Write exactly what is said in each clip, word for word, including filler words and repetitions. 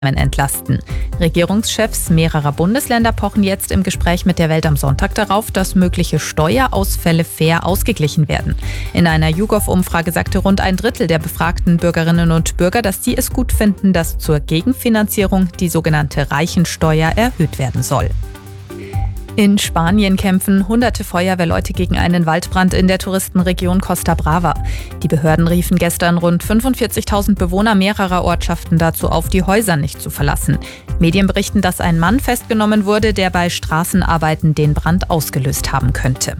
entlasten. Regierungschefs mehrerer Bundesländer pochen jetzt im Gespräch mit der Welt am Sonntag darauf, dass mögliche Steuerausfälle fair ausgeglichen werden. In einer YouGov-Umfrage sagte rund ein Drittel der befragten Bürgerinnen und Bürger, dass sie es gut finden, dass zur Gegenfinanzierung die sogenannte Reichensteuer erhöht werden soll. In Spanien kämpfen hunderte Feuerwehrleute gegen einen Waldbrand in der Touristenregion Costa Brava. Die Behörden riefen gestern rund fünfundvierzigtausend Bewohner mehrerer Ortschaften dazu auf, die Häuser nicht zu verlassen. Medien berichten, dass ein Mann festgenommen wurde, der bei Straßenarbeiten den Brand ausgelöst haben könnte.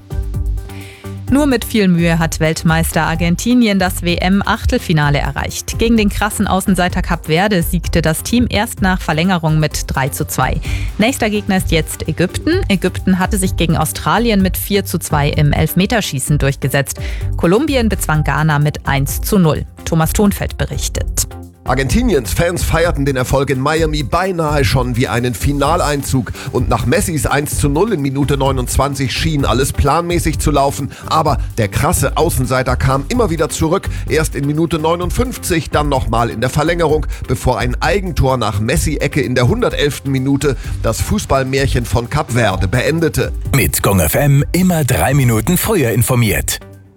Nur mit viel Mühe hat Weltmeister Argentinien das W M-Achtelfinale erreicht. Gegen den krassen Außenseiter Kap Verde siegte das Team erst nach Verlängerung mit drei zu zwei. Nächster Gegner ist jetzt Ägypten. Ägypten hatte sich gegen Australien mit vier zu zwei im Elfmeterschießen durchgesetzt. Kolumbien bezwang Ghana mit eins zu null. Thomas Thonfeld berichtet. Argentiniens Fans feierten den Erfolg in Miami beinahe schon wie einen Finaleinzug. Und nach Messis eins zu null in Minute neunundzwanzig schien alles planmäßig zu laufen. Aber der krasse Außenseiter kam immer wieder zurück. Erst in Minute neunundfünfzig, dann nochmal in der Verlängerung, bevor ein Eigentor nach Messi-Ecke in der hundertelften Minute das Fußballmärchen von Kap Verde beendete. Mit Gong F M immer drei Minuten früher informiert.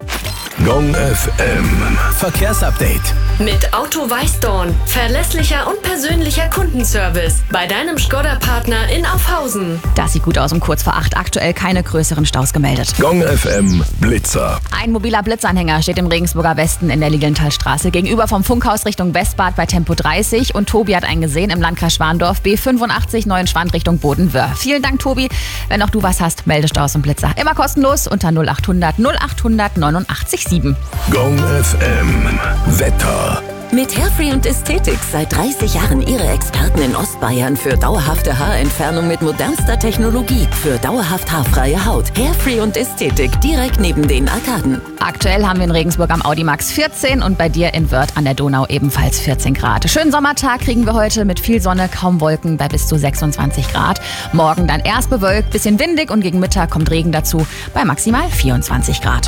Gong F M Verkehrsupdate. Mit Auto Weißdorn. Verlässlicher und persönlicher Kundenservice. Bei deinem Škoda-Partner in Aufhausen. Das sieht gut aus um kurz vor acht. Aktuell keine größeren Staus gemeldet. Gong F M Blitzer. Ein mobiler Blitzanhänger steht im Regensburger Westen in der Lilienthalstraße gegenüber vom Funkhaus Richtung Westbad bei Tempo dreißig. Und Tobi hat einen gesehen im Landkreis Schwandorf, B fünfundachtzig Neuenschwand Richtung Bodenwöhr. Vielen Dank, Tobi. Wenn auch du was hast, melde Staus und Blitzer. Immer kostenlos unter null acht hundert null acht hundert neunundachtzig sieben. Gong F M Wetter. Mit Hairfree und Ästhetik seit dreißig Jahren Ihre Experten in Ostbayern für dauerhafte Haarentfernung mit modernster Technologie. Für dauerhaft haarfreie Haut. Hairfree und Ästhetik direkt neben den Arkaden. Aktuell haben wir in Regensburg am Audimax vierzehn und bei dir in Wörth an der Donau ebenfalls vierzehn Grad. Schönen Sommertag kriegen wir heute mit viel Sonne, kaum Wolken bei bis zu sechsundzwanzig Grad. Morgen dann erst bewölkt, bisschen windig und gegen Mittag kommt Regen dazu bei maximal vierundzwanzig Grad.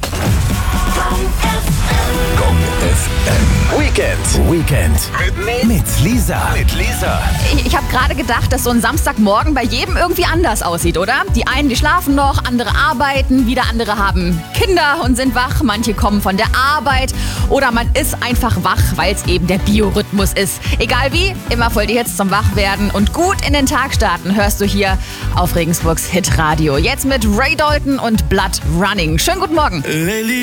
Gong F M Weekend. Weekend. Mit, mit Lisa. Mit Lisa. Ich, ich habe gerade gedacht, dass so ein Samstagmorgen bei jedem irgendwie anders aussieht, oder? Die einen, die schlafen noch, andere arbeiten, wieder andere haben Kinder und sind wach. Manche kommen von der Arbeit oder man ist einfach wach, weil es eben der Biorhythmus ist. Egal wie, immer voll die Hits zum Wachwerden und gut in den Tag starten hörst du hier auf Regensburgs Hitradio. Jetzt mit Ray Dalton und Blood Running. Schönen guten Morgen.